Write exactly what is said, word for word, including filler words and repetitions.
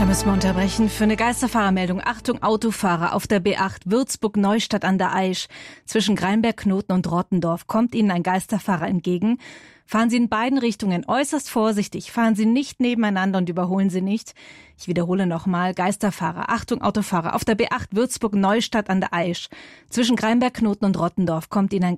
Da müssen wir unterbrechen für eine Geisterfahrermeldung. Achtung, Autofahrer auf der B acht Würzburg-Neustadt an der Aisch. Zwischen Greinberg-Knoten und Rottendorf kommt Ihnen ein Geisterfahrer entgegen. Fahren Sie in beiden Richtungen äußerst vorsichtig. Fahren Sie nicht nebeneinander und überholen Sie nicht. Ich wiederhole nochmal. Geisterfahrer, Achtung, Autofahrer auf der B acht Würzburg-Neustadt an der Aisch. Zwischen Greinberg-Knoten und Rottendorf kommt Ihnen ein